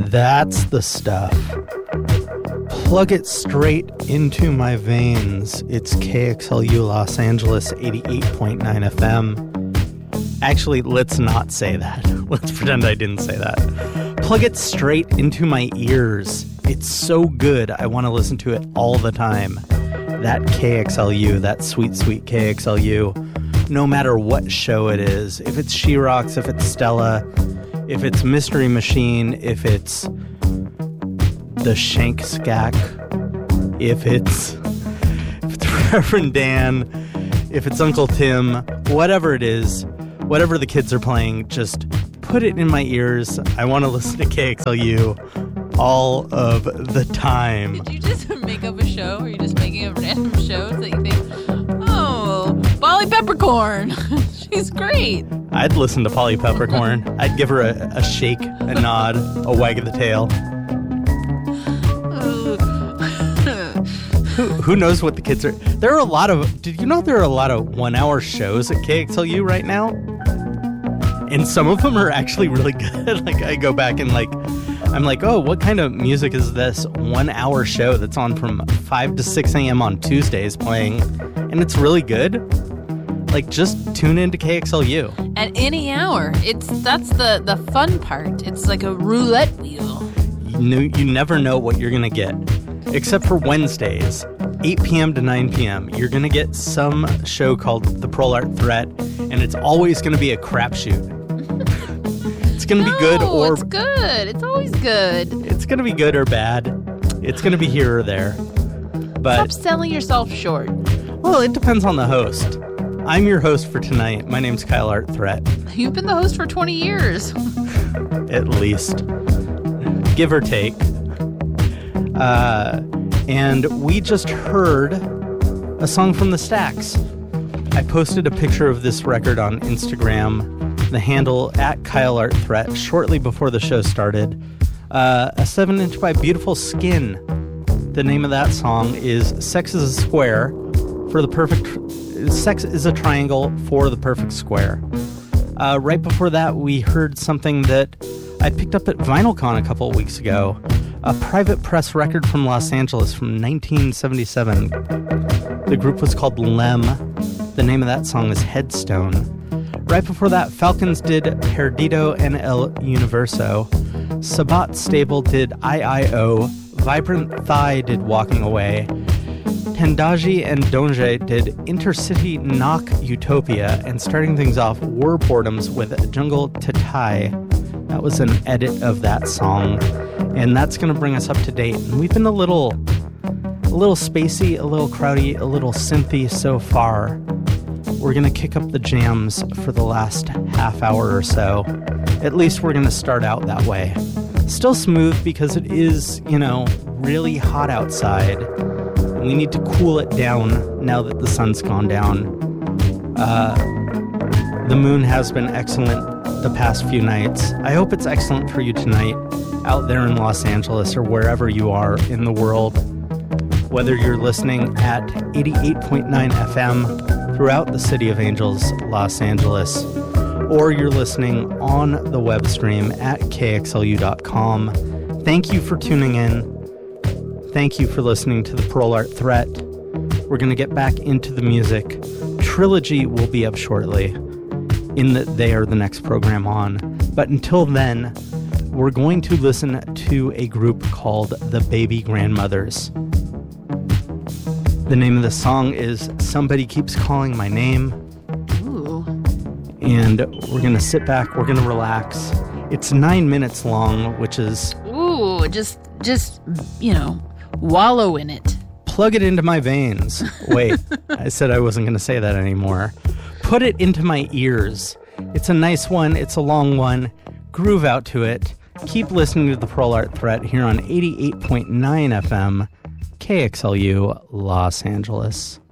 That's the stuff. Plug it straight into my veins. It's KXLU Los Angeles 88.9 FM. Actually, let's not say that. Let's pretend I didn't say that. Plug it straight into my ears. It's so good, I want to listen to it all the time. That KXLU, that sweet, sweet KXLU, no matter what show it is. If it's She-Rocks, if it's Stella, if it's Mystery Machine, if it's the Shank Skack, if it's Reverend Dan, if it's Uncle Tim, whatever it is, whatever the kids are playing, just put it in my ears. I want to listen to KXLU all of the time. Did you just make up a show? Or are you just making up random shows that you think, oh, Polly Peppercorn, she's great? I'd listen to Polly Peppercorn. I'd give her a shake, a nod, a wag of the tail. Who knows what the kids are... There are a lot of... Did you know there are a lot of 1-hour shows at KXLU right now? And some of them are actually really good. Like, I go back and, like... I'm like, oh, what kind of music is this 1-hour show that's on from 5 to 6 a.m. on Tuesdays playing? And it's really good. Like, just tune into KXLU. At any hour. That's the fun part. It's like a roulette wheel. You never know what you're going to get. Except for Wednesdays, 8 p.m. to 9 p.m., you're going to get some show called The Pearl Art Threat, and it's always going to be a crapshoot. It's going to be good or... it's good. It's always good. It's going to be good or bad. It's going to be here or there. But stop selling yourself short. Well, it depends on the host. I'm your host for tonight. My name's Kyle Art Threat. You've been the host for 20 years. At least. Give or take. And we just heard a song from the Stacks. I posted a picture of this record on Instagram, the handle at Kyle Art Threat, shortly before the show started. A 7-inch by Beautiful Skin. The name of that song is Sex is a Square for the Perfect... Sex is a Triangle for the Perfect Square. Right before that, we heard something that I picked up at VinylCon a couple of weeks ago. A Private Press record from Los Angeles from 1977. The group was called Lem. The name of that song is Headstone. Right before that, Falcons did Perdido en el Universo. Sabat Stable did IIO. Vibrant Thigh did Walking Away. Tendaji and Donje did Intercity Knock Utopia. And starting things off, War Boredoms with Jungle Tatai. That was an edit of that song. And that's going to bring us up to date. And we've been a little spacey, a little crowdy, a little synthy so far. We're going to kick up the jams for the last half hour or so. At least we're going to start out that way. Still smooth because it is, really hot outside. We need to cool it down now that the sun's gone down. The moon has been excellent the past few nights. I hope it's excellent for you tonight out there in Los Angeles or wherever you are in the world. Whether you're listening at 88.9 FM throughout the City of Angels, Los Angeles, or you're listening on the web stream at KXLU.com. Thank you for tuning in. Thank you for listening to the Pearl Art Threat. We're going to get back into the music. Trilogy will be up shortly. In that they are the next program on. But until then, we're going to listen to a group called the Baby Grandmothers. The name of the song is Somebody Keeps Calling My Name. Ooh. And we're going to sit back, we're going to relax. It's 9 minutes long, which is... Ooh, just wallow in it. Plug it into my veins. Wait, I said I wasn't going to say that anymore. Put it into my ears. It's a nice one. It's a long one. Groove out to it. Keep listening to the Pearl Art Threat here on 88.9 FM, KXLU, Los Angeles.